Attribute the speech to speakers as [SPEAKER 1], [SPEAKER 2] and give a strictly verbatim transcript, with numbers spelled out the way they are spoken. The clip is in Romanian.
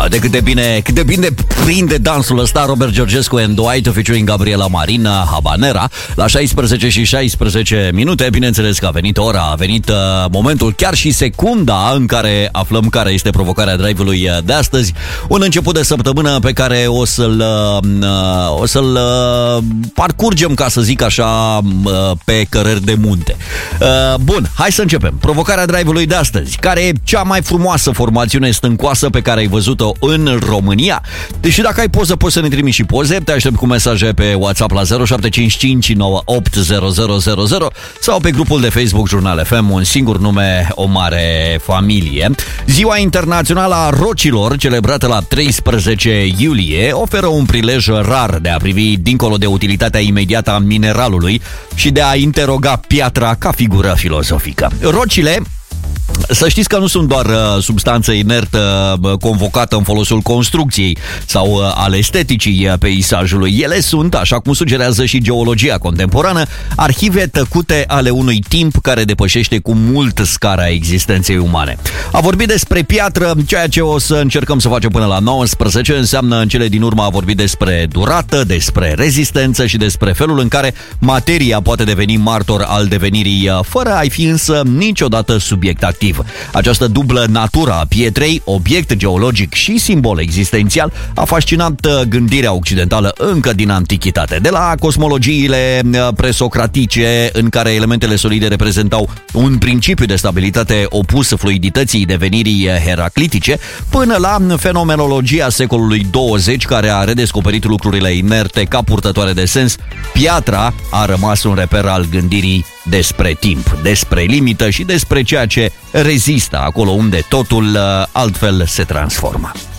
[SPEAKER 1] De cât de bine, cât de bine prinde dansul ăsta Robert Georgescu and Dwight featuring Gabriela Marina, Habanera. La șaisprezece și șaisprezece minute, bineînțeles că a venit ora, a venit uh, momentul, chiar și secunda în care aflăm care este provocarea drive-ului de astăzi. Un început de săptămână pe care o să-l uh, o să-l uh, parcurgem, ca să zic așa, uh, pe cărări de munte. Uh, bun, hai să începem. Provocarea drive-ului de astăzi. Care e cea mai frumoasă formațiune stâncoasă pe care ai văzut-o în România? Deși dacă ai poză, poți să ne trimiți și poze. Te aștept cu mesaje pe WhatsApp la zero șapte cinci cinci nouă opt zero zero zero zero sau pe grupul de Facebook Jurnal F M, un singur nume, o mare familie. Ziua Internațională a Rocilor, celebrată la treisprezece iulie, oferă un prilej rar de a privi dincolo de utilitatea imediată a mineralului și de a interoga piatra ca figură filozofică. Rocile, să știți că nu sunt doar uh, substanță inertă uh, convocată în folosul construcției sau uh, al esteticii uh, peisajului. Ele sunt, așa cum sugerează și geologia contemporană, arhive tăcute ale unui timp care depășește cu mult scara existenței umane. A vorbi despre piatră, ceea ce o să încercăm să facem până la nouăsprezece, înseamnă în cele din urmă a vorbi despre durată, despre rezistență și despre felul în care materia poate deveni martor al devenirii, uh, fără a-i fi însă niciodată subiect activ. Această dublă natură a pietrei, obiect geologic și simbol existențial, a fascinat gândirea occidentală încă din antichitate. De la cosmologiile presocratice, în care elementele solide reprezentau un principiu de stabilitate opus fluidității devenirii heraclitice, până la fenomenologia secolului douăzeci, care a redescoperit lucrurile inerte ca purtătoare de sens, piatra a rămas un reper al gândirii despre timp, despre limită și despre ceea ce rezistă acolo unde totul altfel se transformă.